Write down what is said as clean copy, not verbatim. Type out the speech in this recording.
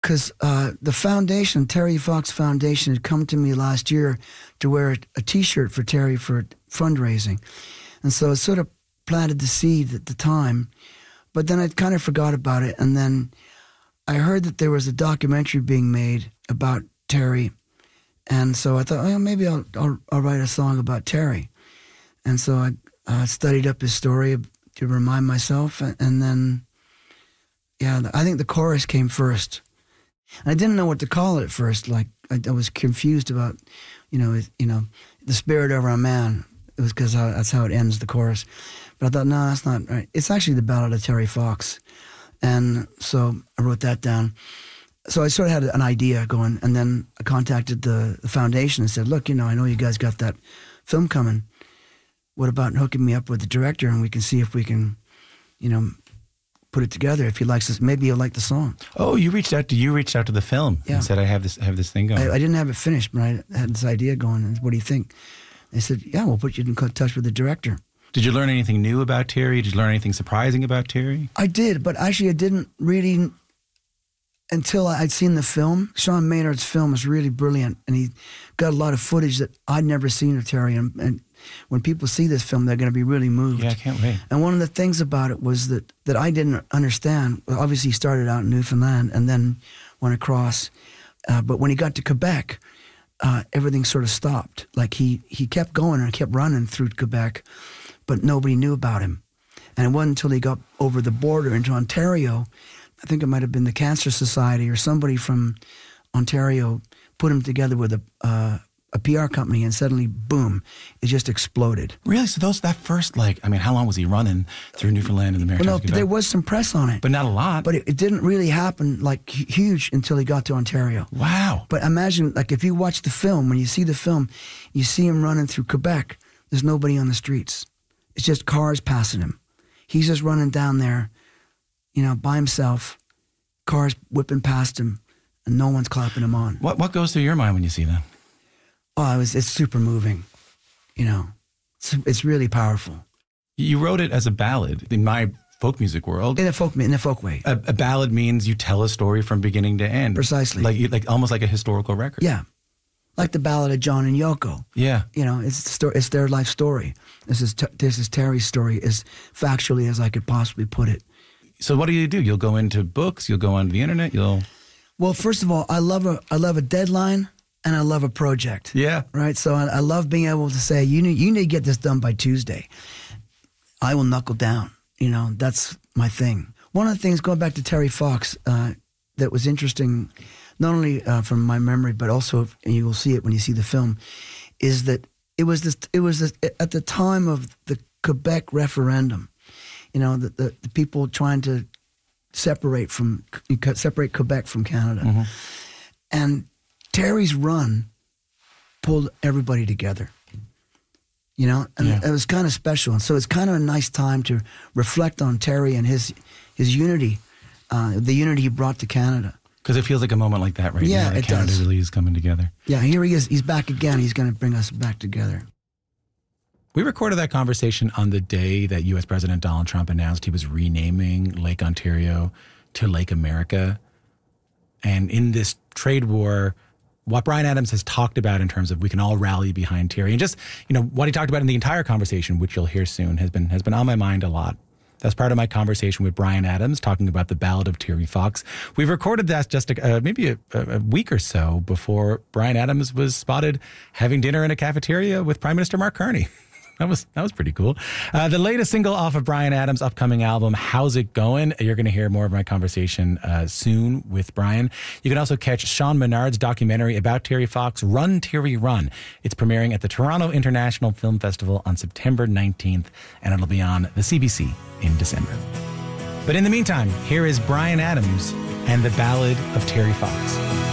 because the foundation, Terry Fox Foundation, had come to me last year to wear a T-shirt for Terry for fundraising. And so it sort of planted the seed at the time. But then I kind of forgot about it. And then I heard that there was a documentary being made about Terry. And so I thought, oh, maybe I'll write a song about Terry. And so I studied up his story to remind myself. And then, yeah, I think the chorus came first. And I didn't know what to call it at first. Like, I was confused about, the spirit over a man. It was because that's how it ends, the chorus. But I thought, no, that's not right. It's actually the Ballad of Terry Fox. And so I wrote that down. So I sort of had an idea going, and then I contacted the foundation and said, look, I know you guys got that film coming. What about hooking me up with the director, and we can see if we can, put it together. If he likes this, maybe he'll like the song. Oh, you reached out to the film and said, I have this thing going. I didn't have it finished, but I had this idea going. And what do you think? They said, yeah, we'll put you in touch with the director. Did you learn anything new about Terry? Did you learn anything surprising about Terry? I did, but actually I didn't really until I'd seen the film. Sean Maynard's film is really brilliant, and he got a lot of footage that I'd never seen of Terry. And when people see this film, they're going to be really moved. Yeah, I can't wait. And one of the things about it was that I didn't understand. Well, obviously, he started out in Newfoundland and then went across. But when he got to Quebec, everything sort of stopped. Like he kept going and kept running through Quebec, but nobody knew about him. And it wasn't until he got over the border into Ontario, I think it might have been the Cancer Society or somebody from Ontario put him together with a PR company, and suddenly, boom, it just exploded. Really? So that first, how long was he running through Newfoundland and the Maritimes? Well, no, there was some press on it. But not a lot. But it didn't really happen, huge until he got to Ontario. Wow. But imagine, if you watch the film, when you see the film, you see him running through Quebec. There's nobody on the streets. It's just cars passing him. He's just running down there, by himself, cars whipping past him, and no one's clapping him on. What goes through your mind when you see that? Oh, it's super moving, It's really powerful. You wrote it as a ballad in my folk music world. In a folk way. A ballad means you tell a story from beginning to end. Precisely. Like almost like a historical record. Yeah. Like the Ballad of John and Yoko. Yeah. It's their life story. This is Terry's story, as factually as I could possibly put it. So what do? You'll go into books, you'll go onto the internet, Well, first of all, I love a deadline, and I love a project. Yeah. Right? So I love being able to say, you need to get this done by Tuesday. I will knuckle down. That's my thing. One of the things, going back to Terry Fox, that was interesting, not only from my memory, but also, and you will see it when you see the film, is that it was at the time of the Quebec referendum, the people trying to separate Quebec from Canada. Mm-hmm. And Terry's run pulled everybody together, It was kind of special. And so it's kind of a nice time to reflect on Terry and his unity, the unity he brought to Canada. Because it feels like a moment like that right now. That Canada really is coming together. Yeah, here he is. He's back again. He's going to bring us back together. We recorded that conversation on the day that U.S. President Donald Trump announced he was renaming Lake Ontario to Lake America. And in this trade war, what Bryan Adams has talked about in terms of we can all rally behind Terry, and just, what he talked about in the entire conversation, which you'll hear soon, has been on my mind a lot. That's part of my conversation with Bryan Adams, talking about the Ballad of Terry Fox. We recorded that just maybe a week or so before Bryan Adams was spotted having dinner in a cafeteria with Prime Minister Mark Carney. That was pretty cool. The latest single off of Bryan Adams' upcoming album, How's It Going? You're going to hear more of my conversation soon with Bryan. You can also catch Sean Menard's documentary about Terry Fox, Run, Terry, Run. It's premiering at the Toronto International Film Festival on September 19th, and it'll be on the CBC in December. But in the meantime, here is Bryan Adams and the Ballad of Terry Fox.